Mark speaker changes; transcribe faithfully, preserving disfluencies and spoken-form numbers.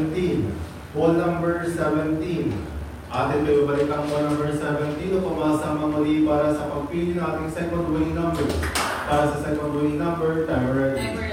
Speaker 1: seventeen. Whole number seventeen. Atin kayo balik ang whole number seventeen o pumasama muli para sa pagpili ng ating second winning number. Para sa second winning number, timer ready.